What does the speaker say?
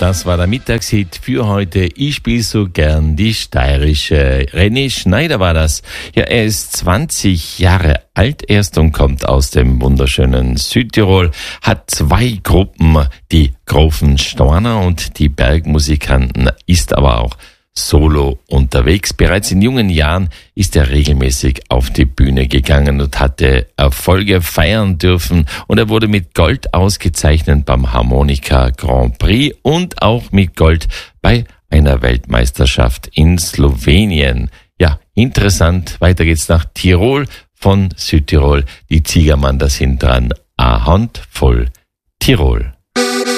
Das war der Mittagshit für heute. Ich spiele so gern die steirische. René Schneider war das. Ja, er ist 20 Jahre alt erst und kommt aus dem wunderschönen Südtirol, hat 2 Gruppen, die Grofenstorner und die Bergmusikanten, ist aber auch solo unterwegs. Bereits in jungen Jahren ist er regelmäßig auf die Bühne gegangen und hatte Erfolge feiern dürfen. Und er wurde mit Gold ausgezeichnet beim Harmonika Grand Prix und auch mit Gold bei einer Weltmeisterschaft in Slowenien. Ja, interessant. Weiter geht's nach Tirol von Südtirol. Die Ziegermann, da sind dran. A Hand voll Tirol.